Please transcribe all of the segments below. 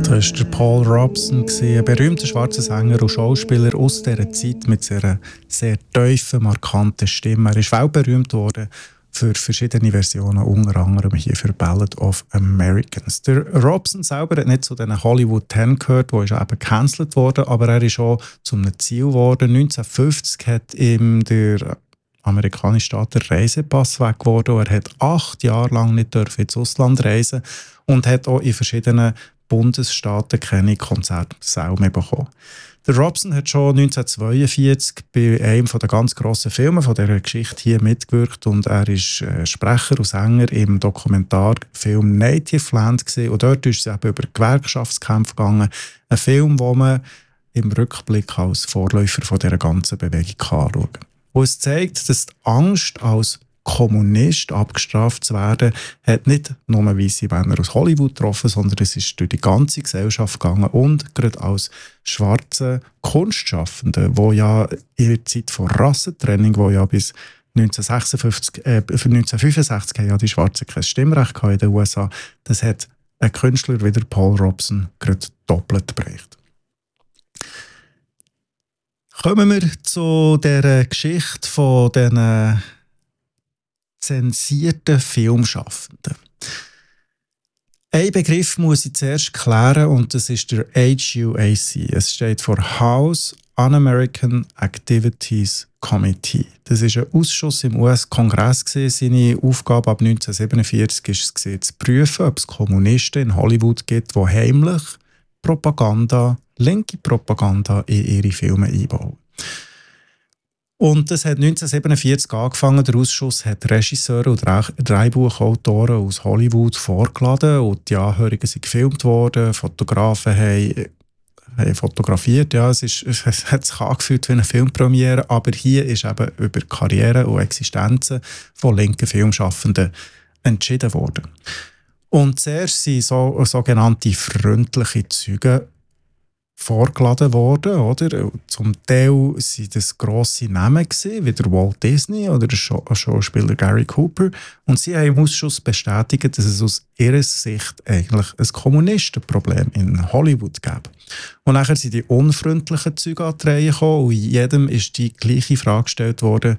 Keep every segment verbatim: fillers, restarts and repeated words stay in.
Das war der Paul Robeson, ein berühmter schwarzer Sänger und Schauspieler aus dieser Zeit mit einer sehr tiefen, markanten Stimme. Er ist weltberühmt worden für verschiedene Versionen, unter anderem hier für Ballad of Americans. Der Robeson selber hat nicht zu den Hollywood Ten gehört, wo ist eben gecancelt wurde, aber er ist auch zu einem Ziel geworden. neunzehnhundertfünfzig hat ihm der amerikanische Staat der Reisepass weg geworden. Er hat acht Jahre lang nicht ins Ausland reisen und hat auch in verschiedenen Bundesstaaten keine Konzertsäle mehr bekommen. Der Robeson hat schon neunzehnhundertzweiundvierzig bei einem der ganz grossen Filme von dieser Geschichte hier mitgewirkt und er ist äh, Sprecher und Sänger im Dokumentarfilm Native Land gewesen. Und dort ist es eben über Gewerkschaftskämpfe gegangen. Ein Film, den man im Rückblick als Vorläufer von dieser ganzen Bewegung anschauen kann. Und es zeigt, dass die Angst als Kommunist abgestraft zu werden, hat nicht nur weisse Männer aus Hollywood getroffen, sondern es ist durch die ganze Gesellschaft gegangen und gerade als schwarze Kunstschaffende, die ja in der Zeit von Rassentrennung, die ja bis neunzehnhundertsechsundfünfzig, äh, für neunzehnhundertfünfundsechzig haben ja die Schwarzen kein Stimmrecht in den U S A, das hat ein Künstler wie der Paul Robeson gerade doppelt geprägt. Kommen wir zu der Geschichte von diesen zensierten Filmschaffenden. Ein Begriff muss ich zuerst klären und das ist der H U A C. Es steht für House Un-American Activities Committee. Das ist ein Ausschuss im U S-Kongress. Seine Aufgabe ab neunzehnhundertsiebenundvierzig war es, zu prüfen, ob es Kommunisten in Hollywood gibt, die heimlich Propaganda, linke Propaganda in ihre Filme einbauen. Und das hat neunzehnhundertsiebenundvierzig angefangen. Der Ausschuss hat Regisseure und Drehbuchautoren aus Hollywood vorgeladen und die Anhörigen sind gefilmt worden. Fotografen haben, haben fotografiert. Ja, es, ist, es hat sich angefühlt wie eine Filmpremiere, aber hier ist eben über Karriere und Existenzen von linken Filmschaffenden entschieden worden. Und zuerst sind so, sogenannte freundliche Zeugen vorgeladen worden, oder? Zum Teil waren das grosse Namen gewesen, wie der Walt Disney oder der Schauspieler Gary Cooper. Und sie haben im Ausschuss bestätigt, dass es aus ihrer Sicht eigentlich ein Kommunistenproblem in Hollywood gab. Und nachher sind die unfreundlichen Zeugen an die Reihe gekommen und jedem ist die gleiche Frage gestellt worden: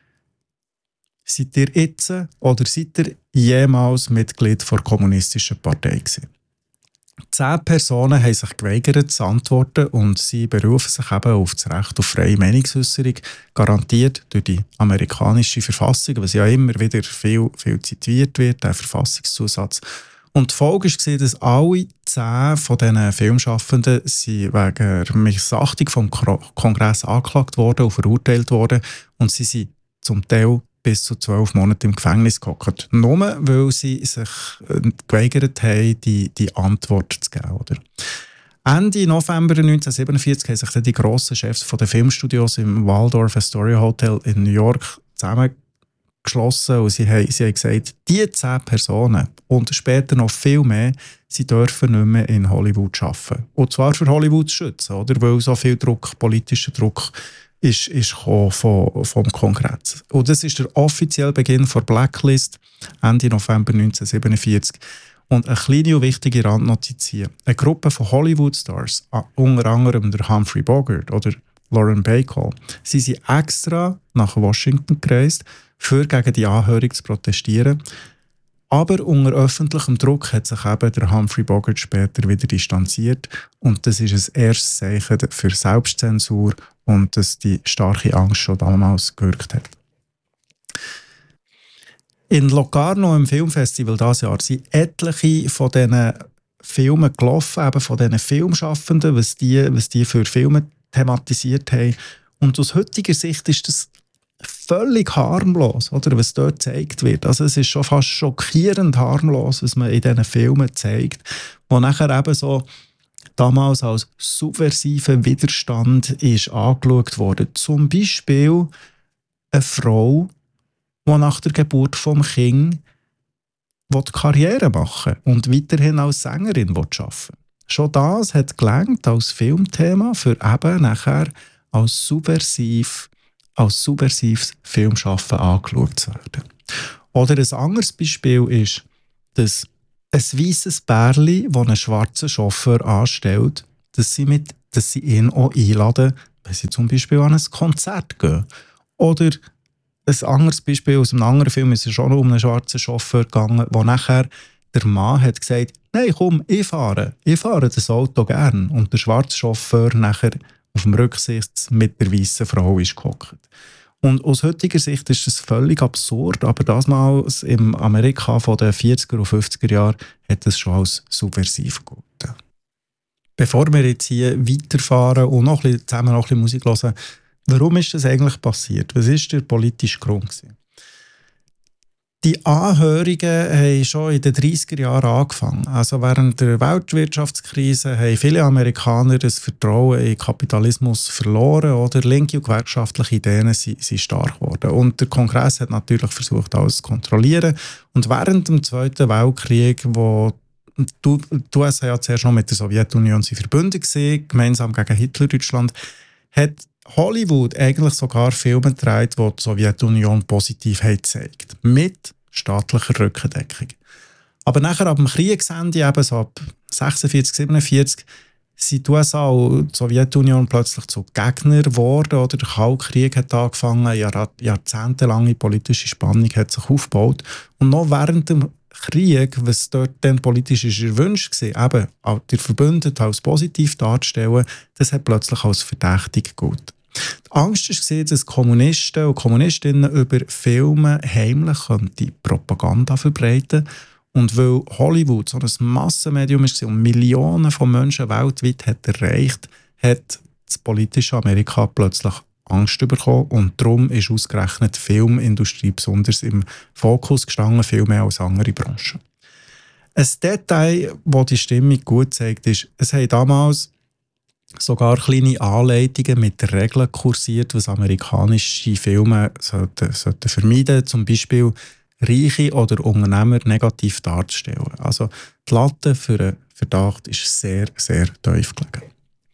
Seid ihr jetzt oder seid ihr jemals Mitglied der Kommunistischen Partei gewesen? Zehn Personen haben sich geweigert zu antworten und sie berufen sich eben auf das Recht auf freie Meinungsäußerung, garantiert durch die amerikanische Verfassung, was ja immer wieder viel, viel zitiert wird, der Verfassungszusatz. Und die Folge war, dass alle zehn von diesen Filmschaffenden sie wegen Missachtung vom Kongress angeklagt wurden und verurteilt wurden und sie sind zum Teil bis zu zwölf Monate im Gefängnis gehockt. Nur weil sie sich geweigert haben, die, die Antwort zu geben. Oder? Ende November neunzehnhundertsiebenundvierzig haben sich dann die grossen Chefs von den Filmstudios im Waldorf Astoria Hotel in New York zusammengeschlossen und sie haben, sie haben gesagt, diese zehn Personen und später noch viel mehr, sie dürfen nicht mehr in Hollywood arbeiten. Und zwar für Hollywood zu schützen, oder? Weil so viel Druck, politischer Druck ist, ist vom, vom Kongress. Und das ist der offizielle Beginn der Blacklist, Ende November neunzehnhundertsiebenundvierzig. Und eine kleine und wichtige Randnotiz hier. Eine Gruppe von Hollywood-Stars, unter anderem der Humphrey Bogart oder Lauren Bacall, sie sind extra nach Washington gereist, für gegen die Anhörung zu protestieren. Aber unter öffentlichem Druck hat sich eben der Humphrey Bogart später wieder distanziert. Und das ist ein erstes Zeichen für Selbstzensur und dass die starke Angst schon damals gewirkt hat. In Locarno, im Filmfestival dieses Jahr, sind etliche von diesen Filmen gelaufen, eben von diesen Filmschaffenden, was die, was die für Filme thematisiert haben. Und aus heutiger Sicht ist das völlig harmlos, oder, was dort gezeigt wird. Also es ist schon fast schockierend harmlos, was man in diesen Filmen zeigt, wo nachher eben so damals als subversiver Widerstand ist angeschaut wurde. Zum Beispiel eine Frau, die nach der Geburt vom Kind Karriere machen will und weiterhin als Sängerin arbeiten will. Schon das hat gelangt als Filmthema für eben nachher als subversiv als subversives Filmschaffen angeschaut zu werden. Oder ein anderes Beispiel ist, dass ein weisses Bärli, das einen schwarzen Chauffeur anstellt, dass sie, mit, dass sie ihn auch einladen, wenn sie zum Beispiel an ein Konzert gehen. Oder ein anderes Beispiel aus einem anderen Film ist es schon um einen schwarzen Chauffeur gegangen, wo nachher der Mann hat gesagt, nein, komm, ich fahre, ich fahre das Auto gern. Und der schwarze Chauffeur nachher auf dem Rücksitz mit der weißen Frau ist gehockt. Und aus heutiger Sicht ist das völlig absurd, aber damals im Amerika von den vierziger und fünfziger Jahren hat es schon als subversiv gegolten. Bevor wir jetzt hier weiterfahren und noch ein bisschen, zusammen noch ein bisschen Musik hören, warum ist das eigentlich passiert? Was war der politische Grund gewesen? Die Anhörungen haben schon in den dreißiger Jahren angefangen. Also während der Weltwirtschaftskrise haben viele Amerikaner das Vertrauen in den Kapitalismus verloren oder linke und gewerkschaftliche Ideen sind, sind stark geworden. Und der Kongress hat natürlich versucht, alles zu kontrollieren. Und während dem Zweiten Weltkrieg, wo die U S A ja zuerst noch mit der Sowjetunion verbunden waren, gemeinsam gegen Hitler-Deutschland, hat Hollywood eigentlich sogar Filme gedreht, die die Sowjetunion positiv gezeigt haben. Mit staatlicher Rückendeckung. Aber nachher ab dem Kriegsende, eben so ab sechsundvierzig, siebenundvierzig, sind die U S A und die Sowjetunion plötzlich zu Gegnern geworden. Oder der Kalte Krieg hat angefangen, eine Jahr, jahrzehntelange politische Spannung hat sich aufgebaut. Und noch während dem Krieg, was dort dann politisch ist erwünscht war, eben die Verbündeten als positiv darzustellen, das hat plötzlich als verdächtig gegolten. Die Angst war, dass Kommunisten und Kommunistinnen über Filme heimlich Propaganda verbreiten könnten. Und weil Hollywood so ein Massenmedium war und Millionen von Menschen weltweit hat erreicht, hat das politische Amerika plötzlich Angst bekommen. Und darum ist ausgerechnet die Filmindustrie besonders im Fokus gestanden, viel mehr als andere Branchen. Ein Detail, das die Stimmung gut zeigt, ist, es haben damals sogar kleine Anleitungen mit Regeln kursiert, was amerikanische Filme sollten, sollten vermeiden, zum Beispiel Reiche oder Unternehmer negativ darzustellen. Also die Latte für einen Verdacht ist sehr, sehr tief gelegen.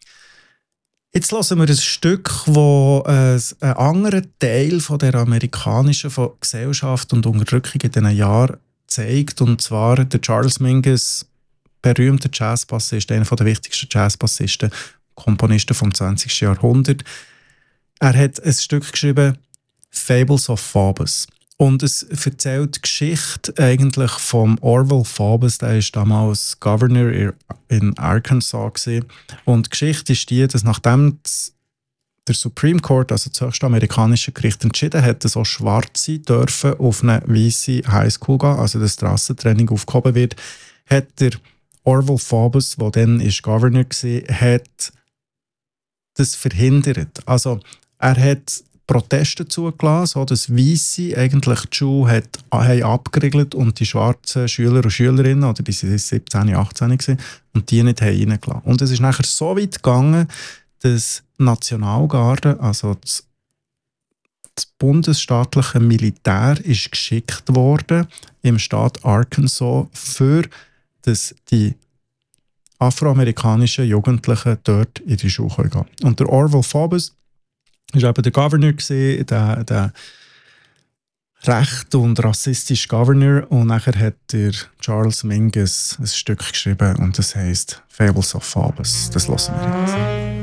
Jetzt hören wir ein Stück, das einen anderen Teil von der amerikanischen Gesellschaft und Unterdrückung in diesen Jahren zeigt, und zwar der Charles Mingus, berühmter Jazzbassist, einer der wichtigsten Jazzbassisten, Komponisten vom zwanzigsten Jahrhundert. Er hat ein Stück geschrieben, Fables of Phoebus. Und es erzählt die Geschichte eigentlich vom Orval Phoebus, der war damals Governor in Arkansas gewesen. Und die Geschichte ist die, dass nachdem der Supreme Court, also das höchste amerikanische Gericht, entschieden hat, dass auch Schwarze dürfen auf eine weisse Highschool gehen, also das Rassentraining aufgehoben wird, hat der Orval Phoebus, der dann ist Governor war, hat das verhindert. Also er hat Proteste zugelassen, so dass Weisse eigentlich die Schule hat, haben abgeriegelt und die schwarzen Schüler und Schülerinnen, oder die waren siebzehn, achtzehn gewesen, und die nicht reingelassen. Und es ist nachher so weit gegangen, dass die Nationalgarde, also das, das bundesstaatliche Militär, ist geschickt worden im Staat Arkansas, für dass die afroamerikanischen Jugendlichen dort in die Schule gehen können. Und der Orval Phoebus war eben der Governor, der, der recht und rassistische Governor. Und nachher hat der Charles Mingus ein Stück geschrieben und das heisst Fables of Phoebus. Das hören wir jetzt.